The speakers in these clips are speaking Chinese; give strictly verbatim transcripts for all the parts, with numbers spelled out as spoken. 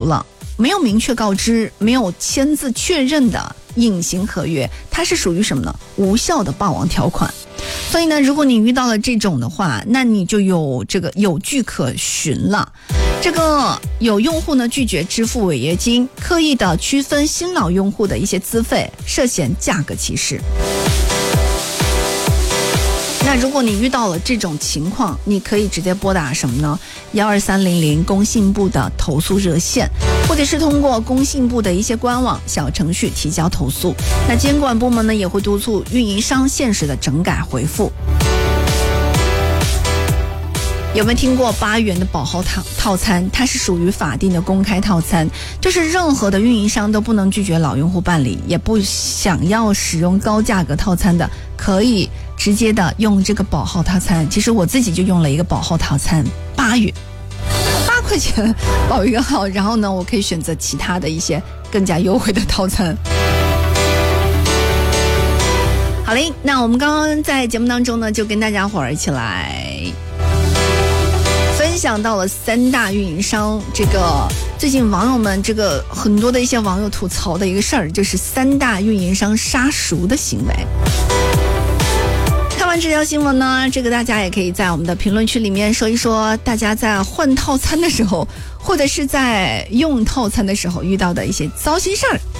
了，没有明确告知，没有签字确认的隐形合约，它是属于什么呢？无效的霸王条款。所以呢，如果你遇到了这种的话，那你就有这个有据可循了。这个有用户呢拒绝支付违约金，刻意的区分新老用户的一些资费，涉嫌价格歧视。那如果你遇到了这种情况，你可以直接拨打什么呢？一二三零零工信部的投诉热线，或者是通过工信部的一些官网小程序提交投诉。那监管部门呢也会督促运营商限时的整改回复。有没有听过八元的保号套套餐？它是属于法定的公开套餐，就是任何的运营商都不能拒绝老用户办理，也不想要使用高价格套餐的，可以直接的用这个保号套餐。其实我自己就用了一个保号套餐，八元，八块钱保一个号，然后呢，我可以选择其他的一些更加优惠的套餐。好嘞，那我们刚刚在节目当中呢，就跟大家伙儿一起来分享到了三大运营商，这个最近网友们这个很多的一些网友吐槽的一个事儿，就是三大运营商杀熟的行为。看完这条新闻呢，这个大家也可以在我们的评论区里面说一说，大家在换套餐的时候，或者是在用套餐的时候遇到的一些糟心事儿。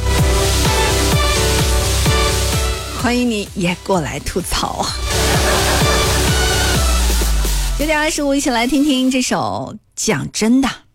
欢迎你也过来吐槽。九点二十五，一起来听听这首《讲真的》。